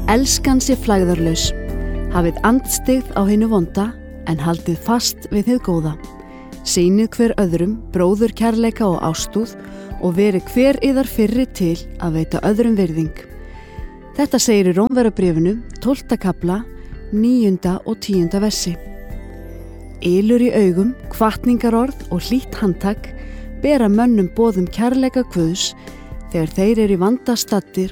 Elskan sé flægðarlaus. Hafið andstyggð á hinu vonda, en haldið fast við hið góða. Sýnið hver öðrum bróður kærleika og ástúð og verið hver yðar fyrri til að veita öðrum virðing. Þetta segir í Rómverjabréfinu 12. kafla, 9. og 10. versi. Ylur í augum, hvatningarorð og hlýtt handtak bera mönnum boðum kærleika Guðs þegar þeir eru í vanda staddir